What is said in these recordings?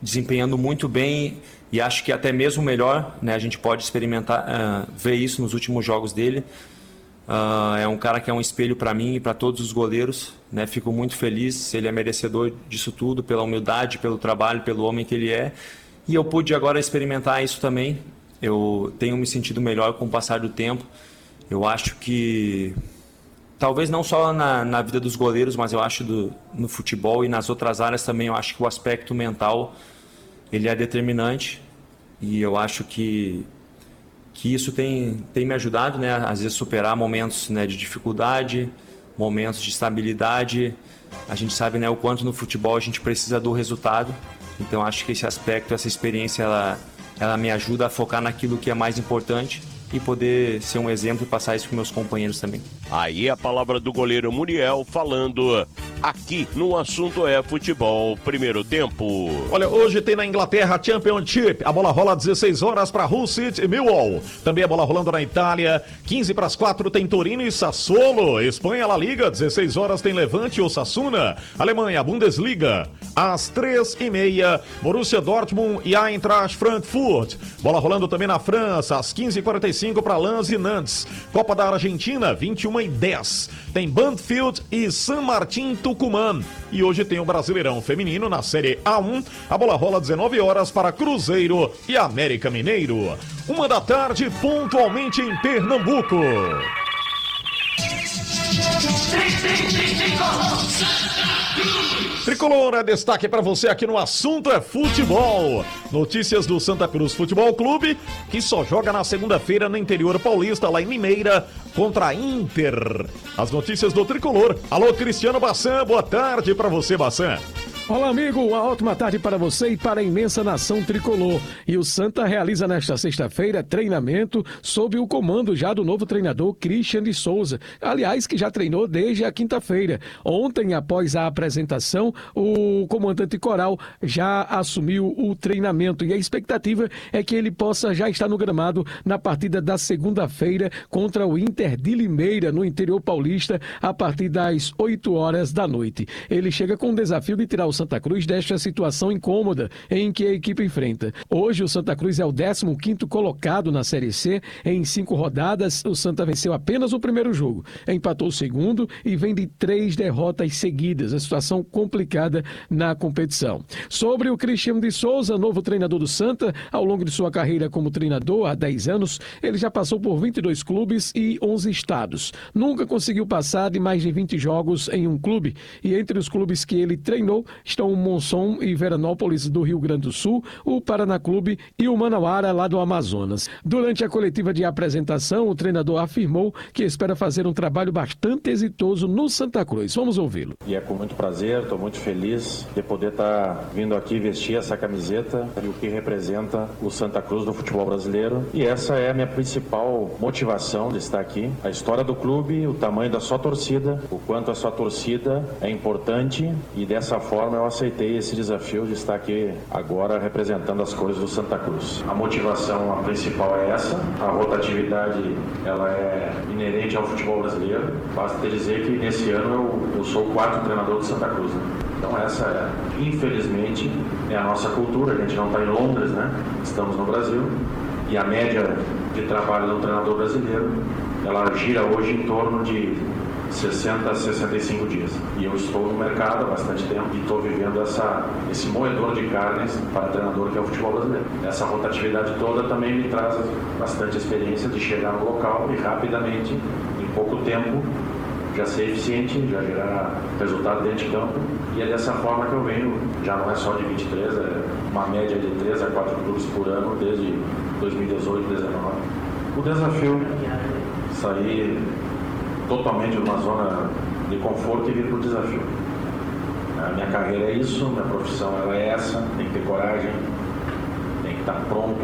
desempenhando muito bem e acho que até mesmo melhor, né? A gente pode experimentar, ver isso nos últimos jogos dele. É um cara que é um espelho para mim e para todos os goleiros, né? Fico muito feliz, ele é merecedor disso tudo, pela humildade, pelo trabalho, pelo homem que ele é. E eu pude agora experimentar isso também. Eu tenho me sentido melhor com o passar do tempo. Eu acho que, talvez não só na vida dos goleiros, mas eu acho no futebol e nas outras áreas também, eu acho que o aspecto mental ele é determinante. E eu acho que isso tem me ajudado, né? Às vezes superar momentos, né, de dificuldade, momentos de estabilidade. A gente sabe, né, o quanto no futebol a gente precisa do resultado. Então acho que esse aspecto, essa experiência, ela me ajuda a focar naquilo que é mais importante e poder ser um exemplo e passar isso para meus companheiros também. Aí a palavra do goleiro Muriel falando aqui no Assunto é Futebol, primeiro tempo. Olha, hoje tem na Inglaterra Championship, a bola rola às 16 horas para Hull City e Millwall. Também a bola rolando na Itália, 15 para as 4 tem Torino e Sassuolo. Espanha, La Liga, 16 horas tem Levante e Osasuna. Alemanha, Bundesliga, às 3h30, Borussia Dortmund e Eintracht Frankfurt. Bola rolando também na França, às 15h45 para Lens e Nantes. Copa da Argentina, 21h10. Tem Banfield e San Martín Tucumán. E hoje tem o Brasileirão Feminino na Série A1. A bola rola às 19 horas para Cruzeiro e América Mineiro. 13h, pontualmente em Pernambuco. Tricolor, destaque para você aqui no Assunto é Futebol. Notícias do Santa Cruz Futebol Clube, que só joga na segunda-feira no interior paulista, lá em Limeira, contra a Inter. As notícias do Tricolor. Alô, Cristiano Bassan, boa tarde para você, Bassan. Olá, amigo, uma ótima tarde para você e para a imensa nação tricolor. E o Santa realiza nesta sexta-feira treinamento sob o comando já do novo treinador Christian de Souza. Aliás, que já treinou desde a quinta-feira. Ontem, após a apresentação, o comandante Coral já assumiu o treinamento e a expectativa é que ele possa já estar no gramado na partida da segunda-feira contra o Inter de Limeira, no interior paulista, a partir das 8 horas da noite. Ele chega com o desafio de tirar o Santa Cruz desta situação incômoda em que a equipe enfrenta. Hoje o Santa Cruz é o 15º colocado na Série C. Em 5 rodadas, o Santa venceu apenas o primeiro jogo, empatou o segundo e vem de 3 derrotas seguidas. A situação complicada na competição. Sobre o Cristiano de Souza, novo treinador do Santa, ao longo de sua carreira como treinador, há 10 anos, ele já passou por 22 clubes e 11 estados. Nunca conseguiu passar de mais de 20 jogos em um clube, e entre os clubes que ele treinou estão o Monção e Veranópolis do Rio Grande do Sul, o Paraná Clube e o Manauara lá do Amazonas. Durante a coletiva de apresentação, o treinador afirmou que espera fazer um trabalho bastante exitoso no Santa Cruz. Vamos ouvi-lo. E é com muito prazer, estou muito feliz de poder estar vindo aqui vestir essa camiseta e o que representa o Santa Cruz do futebol brasileiro. E essa é a minha principal motivação de estar aqui. A história do clube, o tamanho da sua torcida, o quanto a sua torcida é importante, e dessa forma eu aceitei esse desafio de estar aqui agora representando as cores do Santa Cruz. A motivação principal é essa, a rotatividade ela é inerente ao futebol brasileiro. Basta dizer que nesse ano eu sou o 4º treinador do Santa Cruz, né? Então essa é, infelizmente, é a nossa cultura. A gente não está em Londres, né? Estamos no Brasil, e a média de trabalho do treinador brasileiro ela gira hoje em torno de 60 a 65 dias. E eu estou no mercado há bastante tempo e estou vivendo esse moedor de carnes para treinador que é o futebol brasileiro. Essa rotatividade toda também me traz bastante experiência de chegar no local e rapidamente, em pouco tempo, já ser eficiente, já gerar resultado dentro de campo. E é dessa forma que eu venho, já não é só de 23, é uma média de 3 a 4 clubes por ano desde 2018, 2019. O desafio, sair totalmente de uma zona de conforto e vir para o desafio. A minha carreira é isso, minha profissão ela é essa, tem que ter coragem, tem que estar pronto.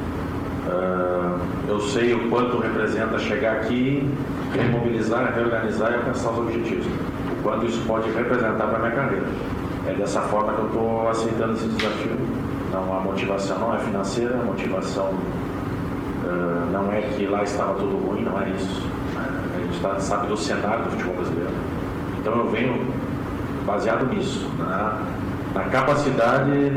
Eu sei o quanto representa chegar aqui, remobilizar, reorganizar e alcançar os objetivos. O quanto isso pode representar para a minha carreira. É dessa forma que eu estou aceitando esse desafio. Não, a motivação não é financeira, a motivação não é que lá estava tudo ruim, não é isso. A gente sabe do cenário do futebol brasileiro. Então eu venho baseado nisso, na capacidade